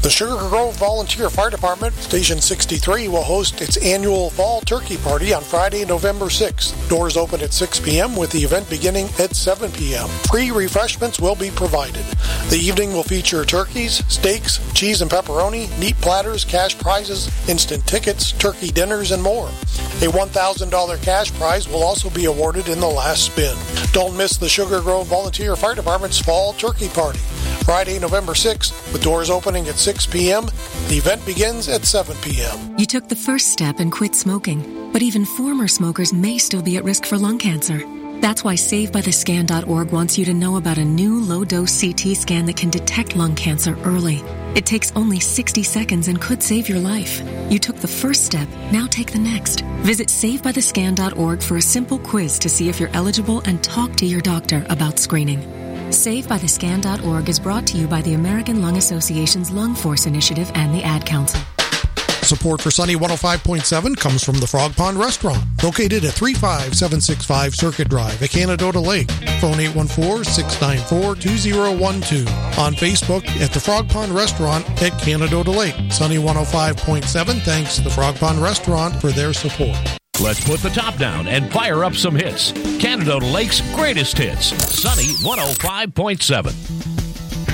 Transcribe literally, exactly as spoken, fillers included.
The Sugar Grove Volunteer Fire Department, Station sixty-three, will host its annual Fall Turkey Party on Friday, November sixth. Doors open at six p.m. with the event beginning at seven p.m. Free refreshments will be provided. The evening will feature turkeys, steaks, cheese and pepperoni, meat platters, cash prizes, instant tickets, turkey dinners, and more. A one thousand dollars cash prize will also be awarded in the last spin. Don't miss the Sugar Grove Volunteer Fire Department's Fall Turkey Party, Friday, November sixth, with doors opening at six p.m. The event begins at seven p.m. You took the first step and quit smoking, but even former smokers may still be at risk for lung cancer. That's why Save By The Scan dot org wants you to know about a new low-dose C T scan that can detect lung cancer early. It takes only sixty seconds and could save your life. You took the first step, now take the next. Visit Save By The Scan dot org for a simple quiz to see if you're eligible and talk to your doctor about screening. Save By The Scan dot org is brought to you by the American Lung Association's Lung Force Initiative and the Ad Council. Support for Sunny one oh five point seven comes from the Frog Pond Restaurant, located at three five seven six five Circuit Drive at Canadota Lake. Phone eight one four, six nine four, two zero one two. On Facebook at the Frog Pond Restaurant at Canadota Lake. Sunny one oh five point seven thanks the Frog Pond Restaurant for their support. Let's put the top down and fire up some hits. Canadota Lake's greatest hits. Sunny one oh five point seven.